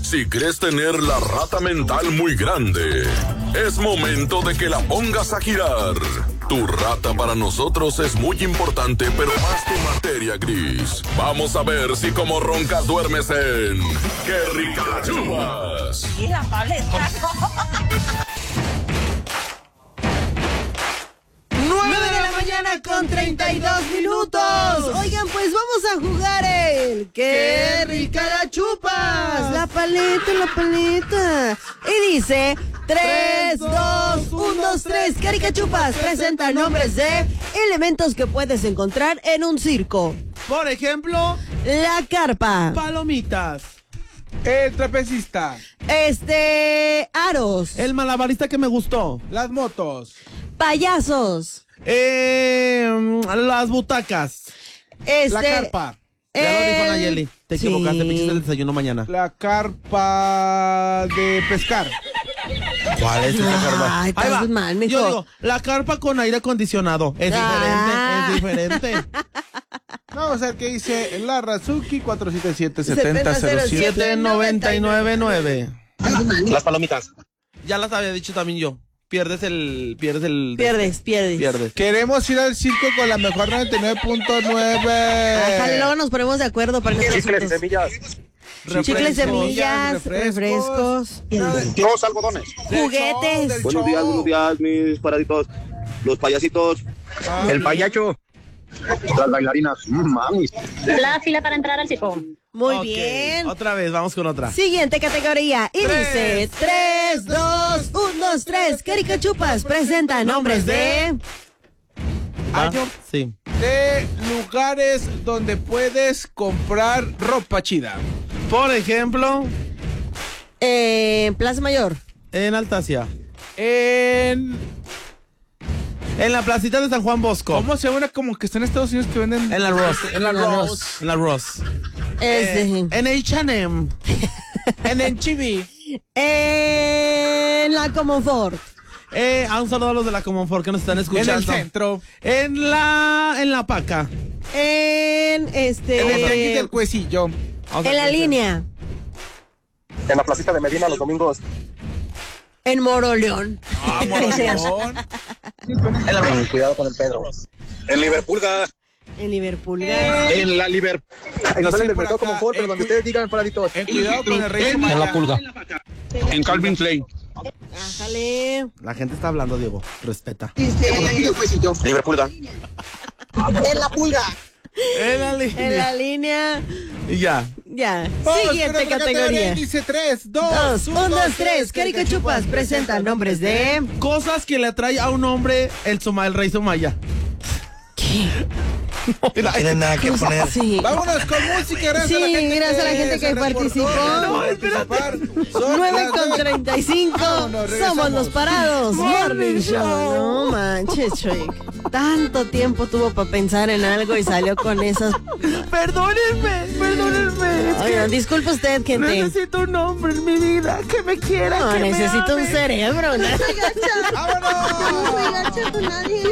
Si crees tener la rata mental muy grande, es momento de que la pongas a girar. Tu rata para nosotros es muy importante, pero más tu materia gris. Vamos a ver si como roncas duermes en ¡Qué rica la chupas! Y la paleta. 9:32 Oigan, pues vamos a jugar el ¡Qué rica la chupas! La paleta. Y dice 3, 2, 1, 2, 3. ¡Qué rica chupas! Presenta nombres de elementos que puedes encontrar en un circo. Por ejemplo, La carpa. palomitas. El trapecista. Aros. El malabarista que me gustó. Las motos. Payasos. Las butacas. La carpa. Ya lo dijo Nayeli. Te Sí. equivocaste, me hiciste el desayuno mañana. La carpa de pescar. ¿Cuál es esa carpa? Ay, Ahí va. estás mal, mijo. Yo digo, la carpa con aire acondicionado. Es diferente. Vamos a ver qué dice la Razuki 477-7007. 7999. Las palomitas. Ya las había dicho también yo. Pierdes. Pierdes. Queremos ir al circo con la mejor 99.9. Ajá, luego nos ponemos de acuerdo para nuestros Chicles, asuntos. semillas. Chicles, semillas, refrescos, Los algodones. juguetes. Buenos días, mis paraditos. Los payasitos. El payacho. Las bailarinas. Mami. La fila para entrar al circo. Muy Ok, bien. Otra vez, vamos con otra. Siguiente categoría. Y dice 3, 2, 1, 2, 3. ¿Qué rica chupas? Presenta nombres de... Sí. De lugares donde puedes comprar ropa chida. Por ejemplo, Plaza Mayor. en Altacia. En... En la placita de San Juan Bosco. ¿Cómo se llama? Como que está en Estados Unidos que venden... En la Ross. En la Ross. En la Ross. En En H&M. En Chibi. la Comonfort. Un saludo a los de la Comonfort que nos están En escuchando. el centro. En la Paca. En En el tianguis del Cuecillo. en la línea. En la placita de Medina los domingos. En Moroleón. Moroleón. Cuidado con el Pedro. En Liverpulga. En Liverpool. En la Liverpool. No sale del por mercado acá, como Ford, pero donde ustedes digan paraditos. Cuidado con el rey Sumaya. En la pulga. En Calvin Klein. Ájale. La gente está hablando, Diego. Respeta. Liverpulga. En la pulga. En la En línea. la línea. Y ya. Ya. Vamos Siguiente con otra categoría. Dice 3, 2, 2, 1, 2, 3. ¿Qué rica chupas? Presenta nombres de... Cosas que le atrae a un hombre el rey Sumaya. No tienen nada que poner. Sí. Vámonos con música. Gracias a la Sí, gente gracias a la gente que se reportó. participó. No, espérate. Son 9:35. Vámonos, regresamos. Somos los parados. Morning Show. No manches, Chuy. Tanto tiempo tuvo para pensar en algo y salió con esas. Perdónenme. Oigan, disculpe usted, gente. Necesito un hombre en mi vida que me quiera. No, que me necesito un ame. cerebro. ¿No? ¡Vámonos!